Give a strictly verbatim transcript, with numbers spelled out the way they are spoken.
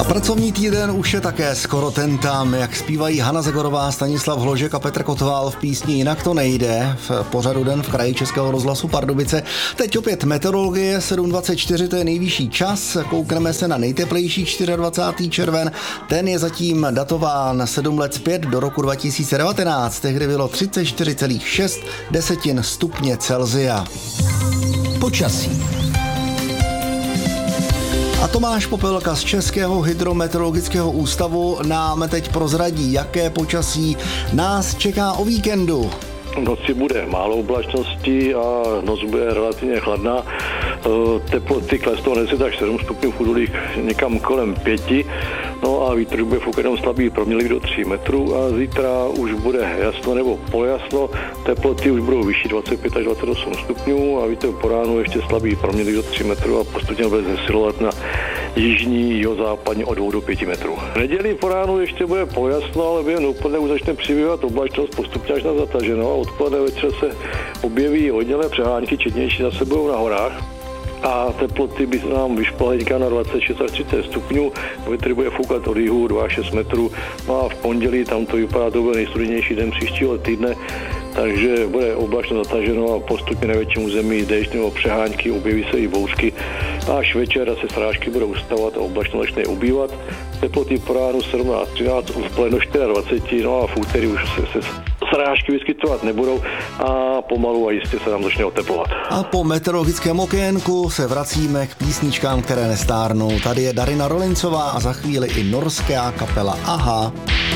Pracovní týden už je také skoro ten tam, jak zpívají Hana Zagorová, Stanislav Hložek a Petr Kotval v písni Jinak to nejde v pořadu Den v kraji Českého rozhlasu Pardubice. Teď opět meteorologie, sedm dvacet čtyři, to je nejvyšší čas, koukneme se na nejteplejší dvacátého čtvrtého červen, ten je zatím datován sedm let zpět do roku dva tisíce devatenáct, tehdy bylo třicet čtyři celá šest desetin stupně Celsia. Počasí. A Tomáš Popelka z Českého hydrometeorologického ústavu nám teď prozradí, jaké počasí nás čeká o víkendu. V noci bude málo oblačností a noc bude relativně chladná. Teploty klesnou hned až sedm stupňů v údolích někam kolem pěti. No a vítr bude foukat jenom slabý proměnlivý do tří metrů a zítra už bude jasno nebo polojasno. Teploty už budou vyšší dvacet pět až dvacet osm stupňů a vítr po ránu ještě slabý proměnlivý do tří metrů a postupně bude zesilovat na jižní, jihozápadní od dvou do pěti metrů. V neděli po ránu ještě bude polojasno, ale během dopoledne už začne přibývat oblačnost postupně až na zataženo a odpoledne večer se objeví hodnělé přehánky, četnější zase budou na horách. A teploty by se nám vyšplaly na dvacet šest až třicet stupňů, vítr bude foukat od jihu dva až šest metrů, no a v pondělí tam to vypadá, to bude nejstudenější den příštího týdne, takže bude oblačno zataženo a postupně na větším území déšť nebo přehánky, objeví se i bouřky. Až večer se srážky budou ustavovat a oblačno začne ubývat. Teploty po ránu sedmnáct třináct, v plénu dvacet čtyři, no a v úterý už se, se srážky vyskytovat nebudou a pomalu a jistě se nám začne oteplovat. A po meteorologickém okénku se vracíme k písničkám, které nestárnou. Tady je Darina Rolincová a za chvíli i norská kapela Aha.